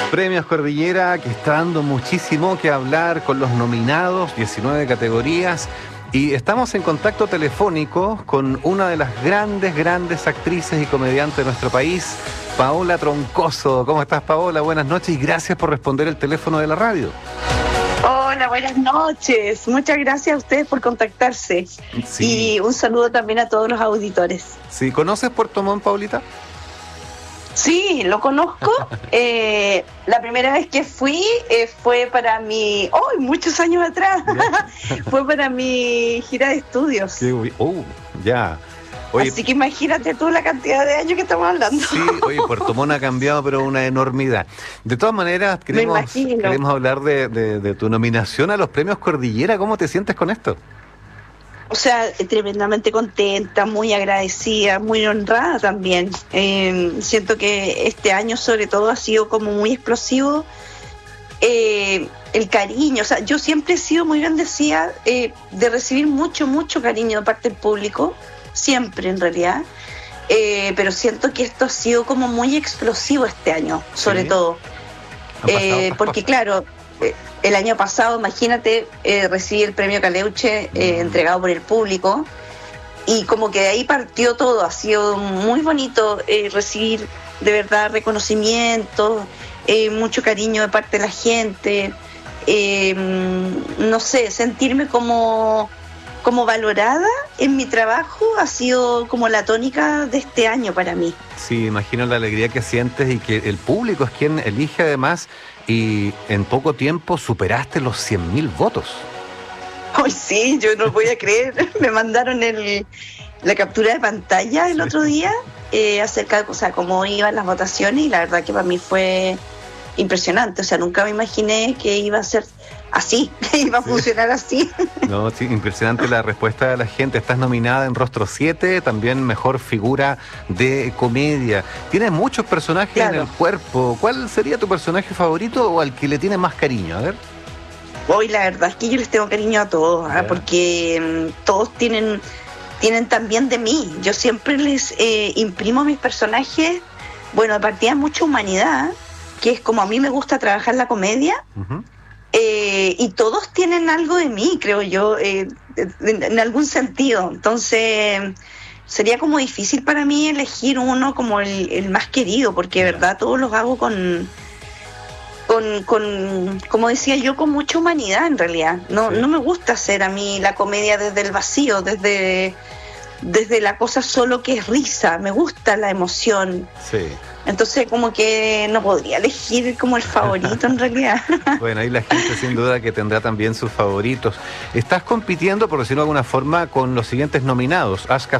Premios Cordillera, que está dando muchísimo que hablar con los nominados, 19 categorías. Y estamos en contacto telefónico con una de las grandes actrices y comediantes de nuestro país, Paola Troncoso. ¿Cómo estás, Paola? Buenas noches y gracias por responder el teléfono de la radio. Hola, buenas noches. Muchas gracias a ustedes por contactarse. Sí. Y un saludo también a todos los auditores. Sí, ¿conoces Puerto Montt, Paulita? Sí, lo conozco. La primera vez que fui fue para mi... ¡Oh! Muchos años atrás. Fue para mi gira de estudios. Ya. Oye, así que imagínate tú la cantidad de años que estamos hablando. Sí, oye, Puerto Montt ha cambiado, pero una enormidad. De todas maneras, queremos hablar de tu nominación a los Premios Cordillera. ¿Cómo te sientes con esto? O sea, tremendamente contenta, muy agradecida, muy honrada también. Siento que este año sobre todo ha sido como muy explosivo. El cariño, o sea, yo siempre he sido muy bendecida de recibir mucho cariño de parte del público, siempre en realidad. Pero siento que esto ha sido como muy explosivo este año, sobre todo. Porque claro... el año pasado, imagínate, recibí el premio Caleuche entregado por el público y como que de ahí partió todo. Ha sido muy bonito recibir de verdad reconocimiento, mucho cariño de parte de la gente, no sé, sentirme como valorada en mi trabajo ha sido como la tónica de este año para mí. Sí, imagino la alegría que sientes y que el público es quien elige además, y en poco tiempo superaste los 100.000 votos. Ay, sí, yo no voy a creer. Me mandaron la captura de pantalla el otro día acerca de, o sea, cómo iban las votaciones, y la verdad que para mí fue impresionante. O sea, nunca me imaginé que iba a ser así, que iba a funcionar así. No, sí, impresionante la respuesta de la gente. Estás nominada en Rostro 7, también mejor figura de comedia. Tienes muchos personajes en el cuerpo. ¿Cuál sería tu personaje favorito o al que le tienes más cariño? A ver. Hoy la verdad es que yo les tengo cariño a todos, porque todos tienen también de mí. Yo siempre les imprimo a mis personajes, bueno, de partida mucha humanidad, que es como a mí me gusta trabajar la comedia. Uh-huh. Y todos tienen algo de mí, creo yo, en algún sentido. Entonces sería como difícil para mí elegir uno como el más querido, porque de verdad todos los hago con como decía yo, con mucha humanidad en realidad. No me gusta hacer a mí la comedia desde el vacío, desde la cosa solo que es risa. Me gusta la emoción. Sí. Entonces como que no podría elegir como el favorito en realidad. Bueno, ahí la gente sin duda que tendrá también sus favoritos. Estás compitiendo, por decirlo de alguna forma, con los siguientes nominados: Aska